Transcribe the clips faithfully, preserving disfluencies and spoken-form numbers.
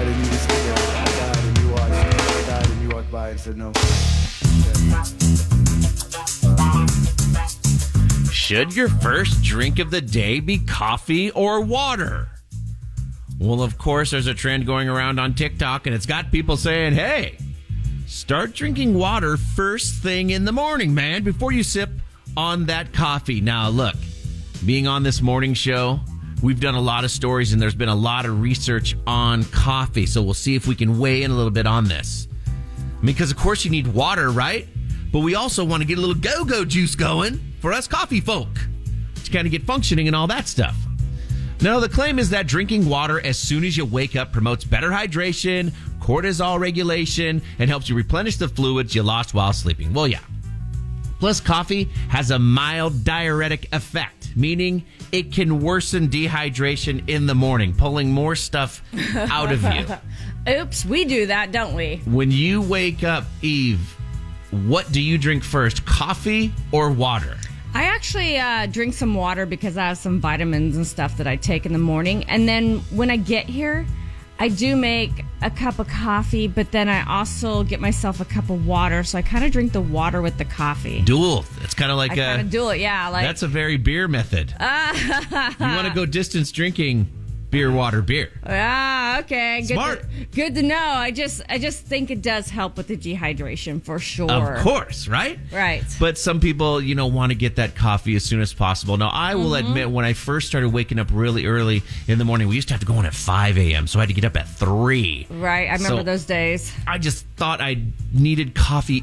died and you just stood there. I died and you watched. I died and you walked by and said no. Yeah. Should your first drink of the day be coffee or water? Well, of course, there's a trend going around on TikTok, and it's got people saying, hey, start drinking water first thing in the morning, man, before you sip on that coffee. Now, look, being on this morning show, we've done a lot of stories, and there's been a lot of research on coffee, so we'll see if we can weigh in a little bit on this. Because, of course, you need water, right? But we also want to get a little go-go juice going for us coffee folk to kind of get functioning and all that stuff. Now, the claim is that drinking water as soon as you wake up promotes better hydration, cortisol regulation, and helps you replenish the fluids you lost while sleeping. Well, yeah. Plus, coffee has a mild diuretic effect, meaning it can worsen dehydration in the morning, pulling more stuff out of you. Oops, we do that, don't we? When you wake up, Eve, what do you drink first, coffee or water? I actually uh, drink some water because I have some vitamins and stuff that I take in the morning. And then when I get here, I do make a cup of coffee, but then I also get myself a cup of water. So I kind of drink the water with the coffee. Dual. It's kind of like I a... kind of dual it, yeah. Like, that's a very beer method. You want to go distance drinking beer, water, beer. Ah, okay. Good Smart. To, good to know. I just I just think it does help with the dehydration for sure. Of course, right? Right. But some people, you know, want to get that coffee as soon as possible. Now, I will mm-hmm. admit, when I first started waking up really early in the morning, we used to have to go in at five a.m., so I had to get up at three. Right. I remember so those days. I just thought I needed coffee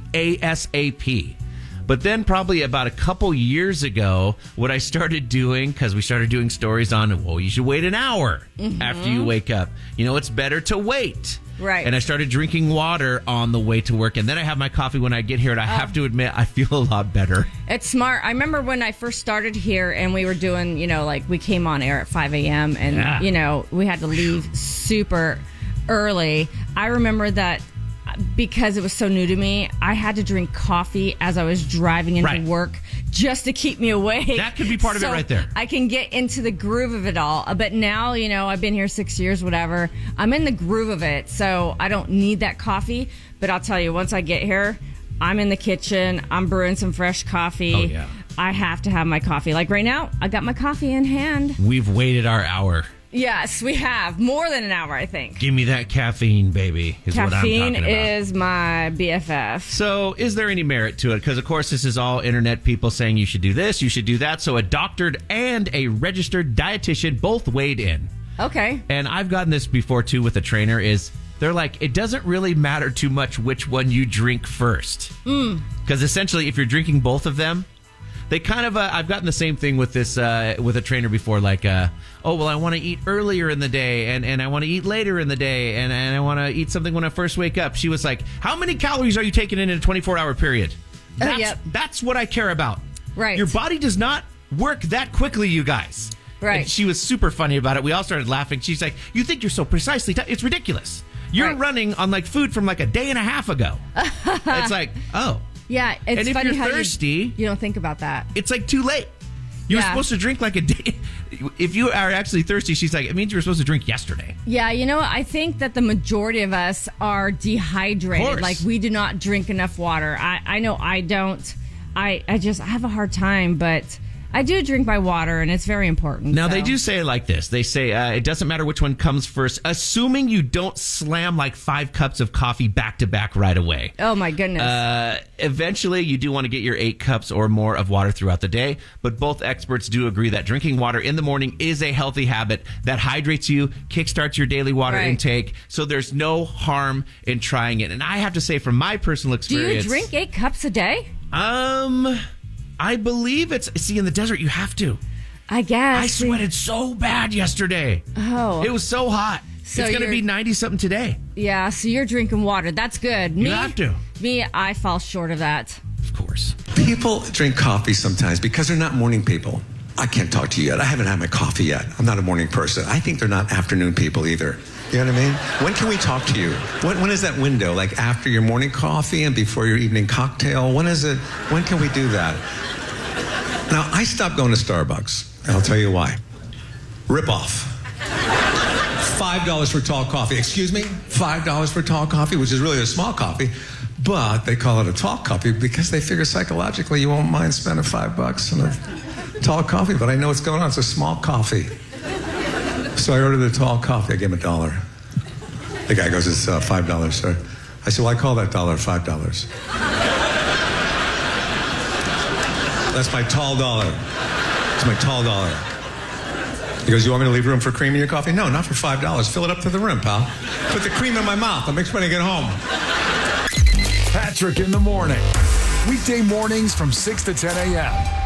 ASAP. But then probably about a couple years ago, what I started doing, because we started doing stories on, well, you should wait an hour mm-hmm. after you wake up. You know, it's better to wait. Right. And I started drinking water on the way to work. And then I have my coffee when I get here. And I oh. have to admit, I feel a lot better. It's smart. I remember when I first started here and we were doing, you know, like we came on air at five a.m. and, yeah. you know, we had to leave super early. I remember that because it was so new to me, I had to drink coffee as I was driving into right. work just to keep me awake. That could be part so of it right there. I can get into the groove of it all. But now, you know, I've been here six years, whatever. I'm in the groove of it, so I don't need that coffee. But I'll tell you, once I get here, I'm in the kitchen. I'm brewing some fresh coffee. Oh, yeah. I have to have my coffee. Like right now, I got my coffee in hand. We've waited our hour. Yes, we have. More than an hour, I think. Give me that caffeine, baby, is caffeine what I'm talking about. Caffeine is my B F F. So is there any merit to it? Because, of course, this is all internet people saying you should do this, you should do that. So a doctored and a registered dietitian both weighed in. Okay. And I've gotten this before, too, with a trainer, is they're like, it doesn't really matter too much which one you drink first. Mm. Because essentially, if you're drinking both of them, they kind of, uh, I've gotten the same thing with this, uh, with a trainer before, like, uh, oh, well, I want to eat earlier in the day, and, and I want to eat later in the day, and, and I want to eat something when I first wake up. She was like, how many calories are you taking in in a twenty-four hour period? That's, oh, yep. that's what I care about. Right. Your body does not work that quickly, you guys. Right. And she was super funny about it. We all started laughing. She's like, you think you're so precisely, t- it's ridiculous. You're right. running on like food from like a day and a half ago. It's like, oh. Yeah, it's and if funny you're how thirsty, you, you don't think about that. It's like too late. You yeah. were supposed to drink like a day. If you are actually thirsty, she's like, it means you were supposed to drink yesterday. Yeah, you know what? I think that the majority of us are dehydrated. Like, we do not drink enough water. I, I know I don't. I, I just I have a hard time, but I do drink my water, and it's very important. Now, so. they do say it like this. They say uh, it doesn't matter which one comes first, assuming you don't slam like five cups of coffee back to back right away. Oh, my goodness. Uh, eventually, you do want to get your eight cups or more of water throughout the day, but both experts do agree that drinking water in the morning is a healthy habit that hydrates you, kickstarts your daily water right. intake, so there's no harm in trying it. And I have to say, from my personal experience... Do you drink eight cups a day? Um... I believe it's... See, in the desert, you have to. I guess. I sweated so bad yesterday. Oh. It was so hot. So it's going to be ninety-something today. Yeah, so you're drinking water. That's good. You me, have to. Me, I fall short of that. Of course. People drink coffee sometimes because they're not morning people. I can't talk to you yet. I haven't had my coffee yet. I'm not a morning person. I think they're not afternoon people either. You know what I mean? When can we talk to you? When, when is that window? Like after your morning coffee and before your evening cocktail? When is it? When can we do that? Now, I stopped going to Starbucks, and I'll tell you why. Rip off. five dollars for tall coffee. Excuse me? five dollars for tall coffee, which is really a small coffee. But they call it a tall coffee because they figure psychologically you won't mind spending five bucks on a tall coffee. But I know what's going on. It's a small coffee. So I ordered a tall coffee. I gave him a dollar. The guy goes, it's uh, five dollars, sir. I said, well, I call that dollar five dollars. That's my tall dollar. It's my tall dollar. He goes, you want me to leave room for cream in your coffee? No, not for five dollars. Fill it up to the rim, pal. Put the cream in my mouth. I'll make sure when I get home. Patrick in the morning. Weekday mornings from six to ten a.m.